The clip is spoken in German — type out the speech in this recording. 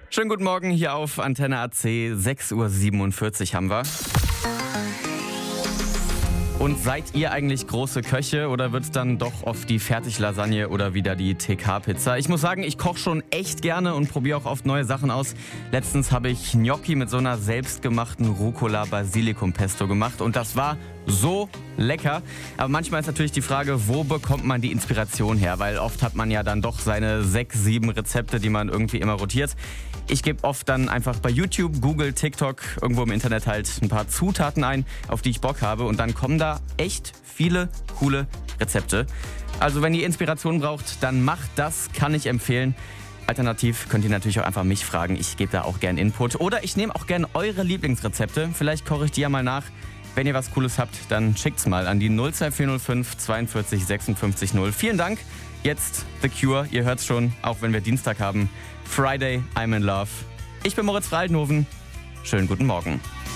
Schönen guten Morgen hier auf Antenne AC, 6.47 Uhr haben wir. Und seid ihr eigentlich große Köche oder wird es dann doch oft die Fertiglasagne oder wieder die TK-Pizza? Ich muss sagen, ich koche schon echt gerne und probiere auch oft neue Sachen aus. Letztens habe ich Gnocchi mit so einer selbstgemachten Rucola-Basilikum-Pesto gemacht und das war so lecker. Aber manchmal ist natürlich die Frage, wo bekommt man die Inspiration her? Weil oft hat man ja dann doch seine 6, 7 Rezepte, die man irgendwie immer rotiert. Ich gebe oft dann einfach bei YouTube, Google, TikTok, irgendwo im Internet halt ein paar Zutaten ein, auf die ich Bock habe. Und dann kommen da echt viele coole Rezepte. Also wenn ihr Inspiration braucht, dann macht das, kann ich empfehlen. Alternativ könnt ihr natürlich auch einfach mich fragen. Ich gebe da auch gern Input. Oder ich nehme auch gern eure Lieblingsrezepte. Vielleicht koche ich die ja mal nach. Wenn ihr was Cooles habt, dann schickt's mal an die 02405 42 56 0. Vielen Dank. Jetzt The Cure. Ihr hört's schon, auch wenn wir Dienstag haben. Friday, I'm in Love. Ich bin Moritz Fraldenhofen. Schönen guten Morgen.